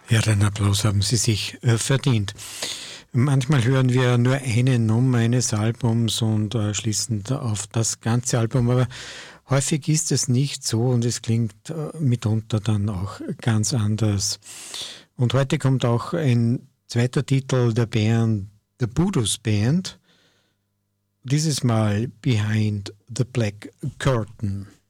Ja, den Applaus haben Sie sich verdient. Manchmal hören wir nur eine Nummer eines Albums und schließen auf das ganze Album, aber häufig ist es nicht so und es klingt mitunter dann auch ganz anders. Und heute kommt auch ein zweiter Titel der Band, The Budos Band, dieses Mal Behind the Black Curtain.